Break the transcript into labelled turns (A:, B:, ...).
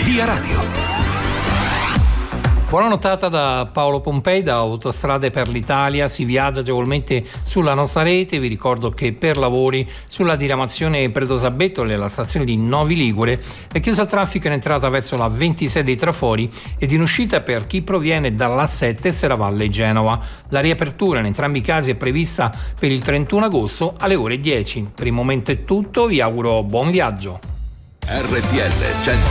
A: Via Radio.
B: Buona nottata da Paolo Pompei, da Autostrade per l'Italia. Si viaggia agevolmente sulla nostra rete. Vi ricordo che per lavori sulla diramazione Predosabetole, alla stazione di Novi Ligure, è chiuso al traffico in entrata verso la 26 dei Trafori ed in uscita per chi proviene dalla 7 Serravalle Genova. La riapertura in entrambi i casi è prevista per il 31 agosto alle ore 10. Per il momento è tutto, vi auguro buon viaggio.
A: RTL 100.